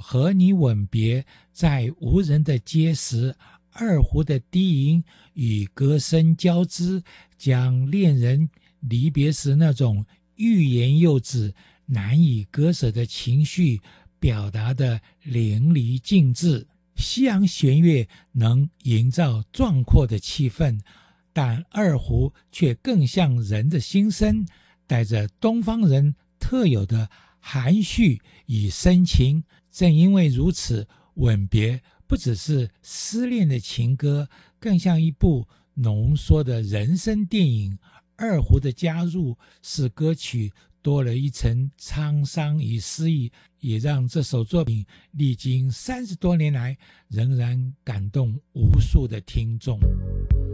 和你吻别在无人的街时，二胡的低吟与歌声交织，将恋人离别时那种欲言又止、难以割舍的情绪表达得淋漓尽致。西洋弦乐能营造壮阔的气氛，但二胡却更像人的心声，带着东方人特有的含蓄与深情。正因为如此，吻别不只是失恋的情歌，更像一部浓缩的人生电影。二胡的加入使歌曲多了一层沧桑与诗意，也让这首作品历经30多年来仍然感动无数的听众。